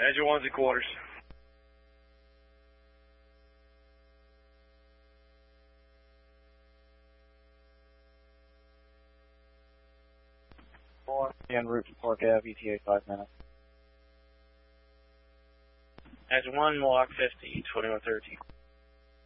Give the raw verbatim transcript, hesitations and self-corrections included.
Edge of one's at quarters. En route to Park Ave, E T A five minutes. Edge one, Mohawk fifty, twenty-one thirteen.